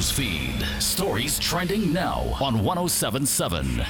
News feed. Stories trending now on 107.7.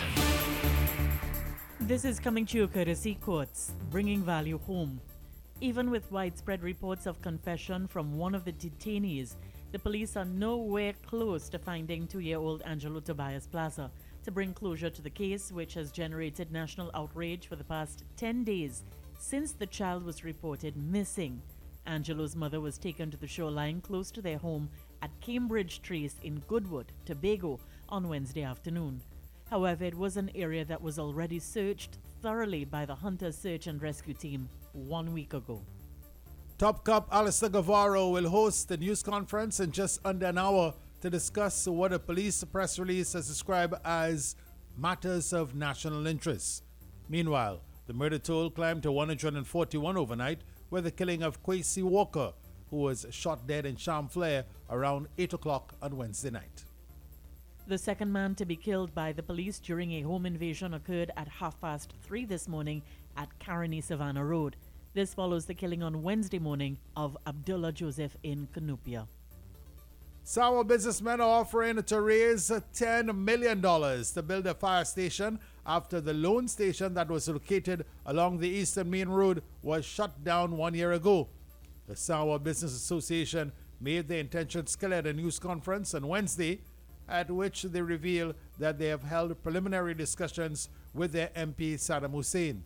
This is coming to you courtesy Courts, bringing value home. Even with widespread reports of confession from one of the detainees, the police are nowhere close to finding 2-year-old Angelo Tobias Plaza to bring closure to the case, which has generated national outrage for the past 10 days since the child was reported missing. Angelo's mother was taken to the shoreline close to their home at Cambridge Trace in Goodwood, Tobago, on Wednesday afternoon. However, it was an area that was already searched thoroughly by the Hunter Search and Rescue Team 1 week ago. Top Cop Alistair Guevara will host a news conference in just under an hour to discuss what a police press release has described as matters of national interest. Meanwhile, the murder toll climbed to 141 overnight, with the killing of Kwesi Walker, who was shot dead in Champlain around 8 o'clock on Wednesday night. The second man to be killed by the police during a home invasion occurred at 3:30 this morning at Caroni Savannah Road. This follows the killing on Wednesday morning of Abdullah Joseph in Cunupia. Sawa businessmen are offering to raise $10 million to build a fire station after the lone station that was located along the Eastern Main Road was shut down 1 year ago. The Sawa Business Association made their intentions clear at a news conference on Wednesday, at which they revealed that they have held preliminary discussions with their MP Saddam Hussein.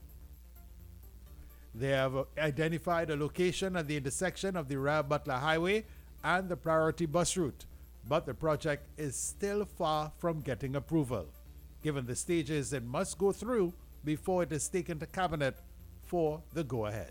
They have identified a location at the intersection of the Rab Butler Highway and the priority bus route, but the project is still far from getting approval, given the stages it must go through before it is taken to cabinet for the go-ahead.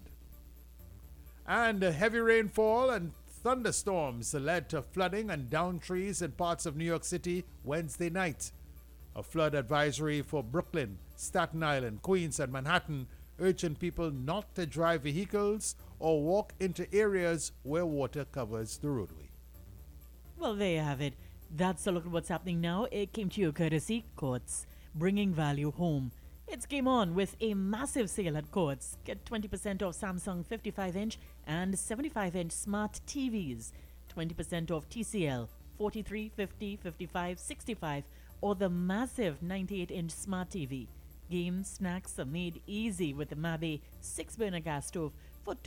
And heavy rainfall and thunderstorms led to flooding and downed trees in parts of New York City Wednesday night. A flood advisory for Brooklyn, Staten Island, Queens, and Manhattan, urging people not to drive vehicles or walk into areas where water covers the roadway. Well, there you have it. That's a look at what's happening now. It came to you courtesy Courts, bringing value home. It's game on with a massive sale at Courts. Get 20% off Samsung 55-inch and 75-inch smart TVs, 20% off TCL 43, 50, 55, 65, or the massive 98-inch smart TV. Games, snacks are made easy with the Mabe 6-burner gas stove for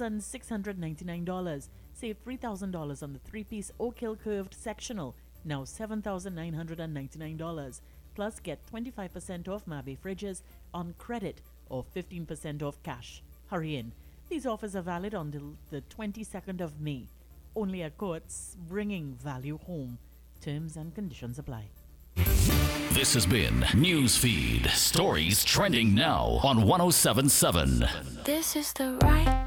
$2,699. Save $3,000 on the 3-piece Oak Hill curved sectional, now $7,999. Plus, get 25% off Mabe fridges on credit or 15% off cash. Hurry in. These offers are valid until the 22nd of May. Only at Courts, bringing value home. Terms and conditions apply. This has been Newsfeed. Stories trending now on 107.7. This is the right